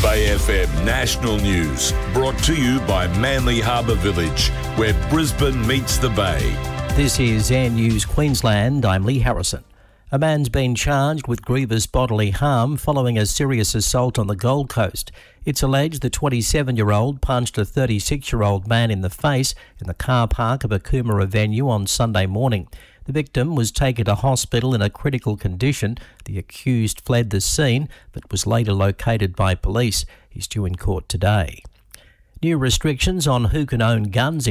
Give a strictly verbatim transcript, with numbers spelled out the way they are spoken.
Bay F M National News, brought to you by Manly Harbour Village, where Brisbane meets the Bay. This is Air News Queensland. I'm Lee Harrison. A man's been charged with grievous bodily harm following a serious assault on the Gold Coast. It's alleged the twenty-seven-year-old punched a thirty-six-year-old man in the face in the car park of a Coomera venue on Sunday morning. The victim was taken to hospital in a critical condition. The accused fled the scene but was later located by police. He's due in court today. New restrictions on who can own guns